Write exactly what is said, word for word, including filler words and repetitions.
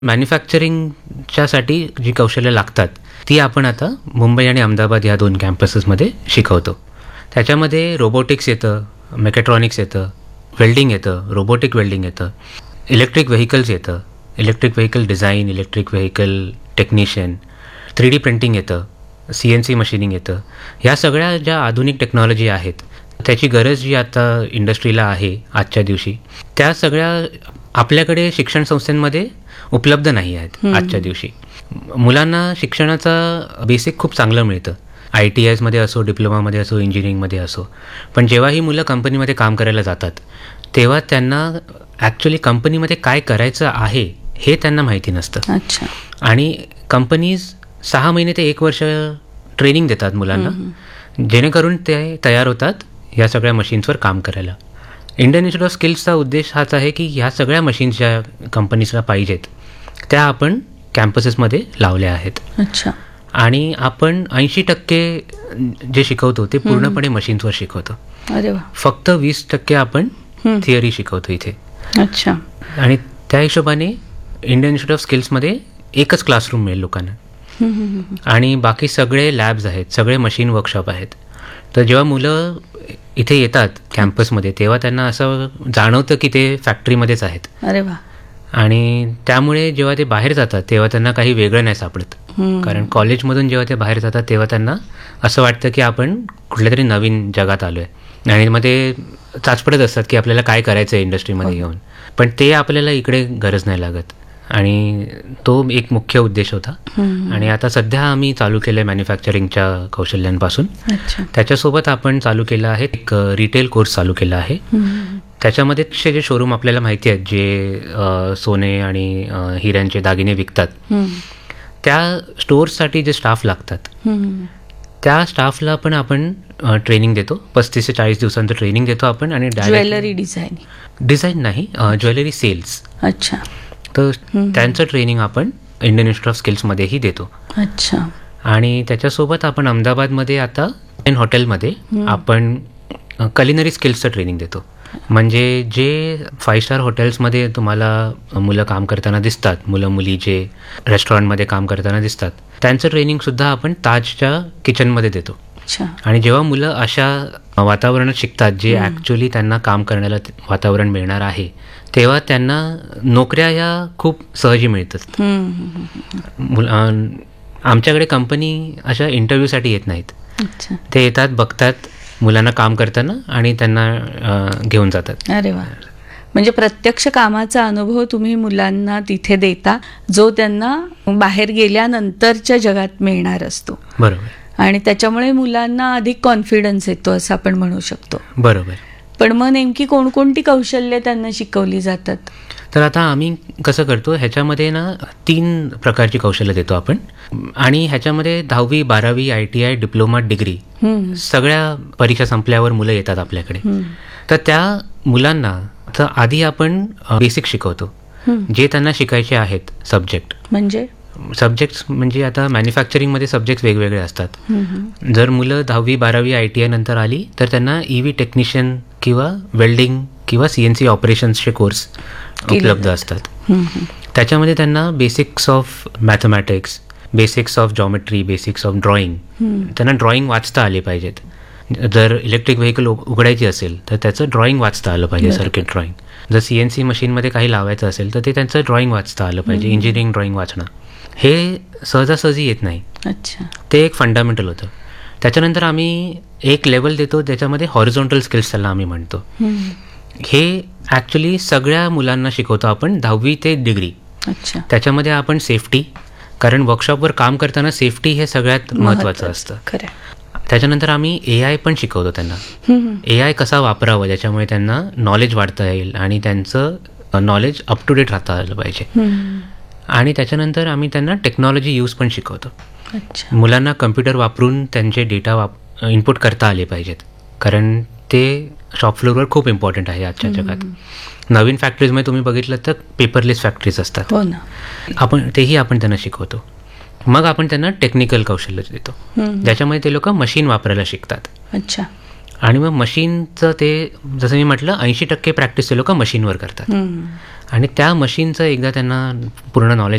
मॅन्युफॅक्चरिंगच्यासाठी जी कौशल्य लागतात ती आपण आता मुंबई आणि अहमदाबाद या दोन कॅम्पसेसमध्ये शिकवतो. त्याच्यामध्ये रोबोटिक्स येतं, मेकॅट्रॉनिक्स येतं, वेल्डिंग येतं, रोबोटिक वेल्डिंग येतं, इलेक्ट्रिक व्हेकल्स येतं, electric vehicle design, electric vehicle technician, three D printing येतं, सी एन सी मशीनिंग येतं. ह्या सगळ्या ज्या आधुनिक टेक्नॉलॉजी आहेत त्याची गरज जी आता इंडस्ट्रीला आहे आजच्या दिवशी, त्या सगळ्या आपल्याकडे शिक्षण संस्थांमध्ये उपलब्ध नाही आहेत आजच्या दिवशी. मुलांना शिक्षणाचा बेसिक खूप चांगलं मिळतं, आय टी आयमध्ये असो, डिप्लोमामध्ये असो, इंजिनिअरिंगमध्ये असो. पण जेव्हा ही मुलं कंपनीमध्ये काम करायला जातात तेव्हा त्यांना ॲक्च्युली कंपनीमध्ये काय करायचं आहे हे त्यांना माहिती नसतं. अच्छा. आणि कंपनीज सहा महिने ते एक वर्ष ट्रेनिंग देतात मुलांना, जेणेकरून ते तयार होतात या सगळ्या मशीन्सवर काम करायला. इंडियन इन्स्टिट्यूट ऑफ स्किल्सचा उद्देश हाच आहे की ह्या सगळ्या मशीन्स ज्या कंपनीजला पाहिजेत त्या आपण कॅम्पसेसमध्ये लावल्या आहेत. अच्छा. आणि आपण ऐंशी टक्के जे शिकवतो ते पूर्णपणे मशीन्सवर शिकवतो. अरे वा. फक्त वीस टक्के आपण थिअरी शिकवतो इथे. अच्छा. आणि त्या हिशोबाने इंडियन इन्स्टिट्यूट ऑफ स्किल्समध्ये एकच क्लासरूम मिळेल लोकांना, आणि बाकी सगळे लॅब्स आहेत, सगळे मशीन वर्कशॉप आहेत. तर जेव्हा मुलं इथे येतात कॅम्पसमध्ये तेव्हा त्यांना असं जाणवतं की ते फॅक्टरीमध्येच आहेत. अरे वा. आणि त्यामुळे जेव्हा ते बाहेर जातात तेव्हा त्यांना काही वेगळं नाही सापडत. कारण कॉलेजमधून जेव्हा ते बाहेर जातात तेव्हा त्यांना असं वाटतं की आपण कुठल्या तरी नवीन जगात आलो आहे, आणि मग ते चाचपडत असतात की आपल्याला काय करायचं आहे इंडस्ट्रीमध्ये येऊन. पण ते आपल्याला इकडे गरज नाही लागत, आणि तो एक मुख्य उद्देश होता. आणि आता सध्या आम्ही चालू केलं आहे मॅन्युफॅक्चरिंगच्या कौशल्यांपासून. त्याच्यासोबत आपण चालू केलं आहे एक रिटेल कोर्स चालू केला आहे. त्याच्यामध्ये जे शोरूम आपल्याला माहिती आहेत जे सोने आणि हिऱ्यांचे दागिने विकतात, त्या स्टोर्ससाठी जे स्टाफ लागतात त्या स्टाफला पण आपण ट्रेनिंग देतो. पस्तीस ते चाळीस दिवसांचं ट्रेनिंग देतो आपण. आणि ज्वेलरी डिझाईन डिझाईन नाही, ज्वेलरी सेल्स. अच्छा. तर त्यांचं ट्रेनिंग आपण इंडियन इन्स्टिट्यूट ऑफ स्किल्समध्येही देतो. अच्छा. आणि त्याच्यासोबत आपण अहमदाबादमध्ये आता इन हॉटेलमध्ये आपण कलिनरी स्किल्सचं ट्रेनिंग देतो. म्हणजे जे फाईव्ह स्टार हॉटेल्समध्ये तुम्हाला मुलं काम करताना दिसतात, मुलं मुली जे रेस्टॉरंटमध्ये काम करताना दिसतात, त्यांचं ट्रेनिंगसुद्धा आपण ताजच्या किचनमध्ये देतो. आणि जेव्हा मुलं अशा वातावरणात शिकतात जे ॲक्च्युली त्यांना काम करण्याला वातावरण मिळणार आहे, तेव्हा त्यांना नोकऱ्या या खूप सहजी मिळतात. आमच्याकडे कंपनी अशा इंटरव्ह्यूसाठी येत नाहीत, ते येतात, बघतात मुलांना काम करताना आणि त्यांना घेऊन जातात. अरे वा. म्हणजे प्रत्यक्ष कामाचा अनुभव तुम्ही मुलांना तिथे देता जो त्यांना बाहेर गेल्यानंतरच्या जगात मिळणार असतो. बरोबर. आणि त्याच्यामुळे मुलांना अधिक कॉन्फिडन्स येतो असं आपण म्हणू शकतो. बरोबर. पण मग नेमकी कोणकोणती कौशल्य त्यांना शिकवली जातात? तर आता आम्ही कसं करतो, ह्याच्यामध्ये ना तीन प्रकारची कौशल्य देतो आपण. आणि ह्याच्यामध्ये दहावी, बारावी, I T I, diploma, degree सगळ्या परीक्षा संपल्यावर मुलं येतात आपल्याकडे. तर त्या मुलांना तर आधी आपण बेसिक शिकवतो जे त्यांना शिकायचे आहेत सब्जेक्ट. म्हणजे सब्जेक्ट्स म्हणजे आता मॅन्युफॅक्चरिंगमध्ये सब्जेक्ट्स वेगवेगळे असतात. जर मुलं दहावी, बारावी, आय टी आय नंतर आली तर त्यांना ई व्ही टेक्निशियन किंवा वेल्डिंग किंवा सी एन सी ऑपरेशन्सचे कोर्स उपलब्ध असतात. त्याच्यामध्ये त्यांना basics of mathematics, basics of geometry, basics of drawing, त्यांना ड्रॉइंग वाचता आले पाहिजेत. जर इलेक्ट्रिक व्हेकल उघडायची असेल तर त्याचं ड्रॉइंग वाचता आलं पाहिजे, सर्किट ड्रॉइंग. जर सी एन सी मशीनमध्ये काही लावायचं असेल तर ते त्यांचं ड्रॉइंग वाचता आलं पाहिजे. इंजिनिअरिंग ड्रॉइंग वाचणं हे सहजासहजी येत नाही. अच्छा. ते एक फंडामेंटल होतं. त्याच्यानंतर आम्ही एक लेवल देतो ज्याच्यामध्ये हॉरिझॉन्टल स्किल्स त्याला आम्ही म्हणतो. हे ॲक्च्युली सगळ्या मुलांना शिकवतो आपण दहावी ते डिग्री. अच्छा. त्याच्यामध्ये आपण सेफ्टी, कारण वर्कशॉपवर काम करताना सेफ्टी हे सगळ्यात महत्त्वाचं असतं. खरं. त्याच्यानंतर आम्ही ए आय पण शिकवतो त्यांना. ए आय कसा वापरावा ज्याच्यामुळे त्यांना नॉलेज वाढता येईल आणि त्यांचं नॉलेज अप टू डेट राहता आलं पाहिजे. आणि त्याच्यानंतर आम्ही त्यांना टेक्नॉलॉजी यूज पण शिकवतो. मुलांना कम्प्युटर वापरून त्यांचे डेटा वाप इनपुट करता आले पाहिजेत, कारण ते शॉप फ्लोअरवर खूप इम्पॉर्टंट आहे आजच्या जगात. नवीन फॅक्टरीजमध्ये तुम्ही बघितलं तर पेपरलेस फॅक्टरीज असतात. हो ना. आपण तेही आपण त्यांना शिकवतो. मग आपण त्यांना टेक्निकल कौशल्य देतो ज्याच्यामध्ये ते लोक मशीन वापरायला शिकतात. अच्छा. आणि मग मशीनचं ते जसं मी म्हटलं ऐंशी टक्के प्रॅक्टिस ते लोक मशीनवर करतात हम्म. आणि त्या मशीनचं एकदा त्यांना पूर्ण नॉलेज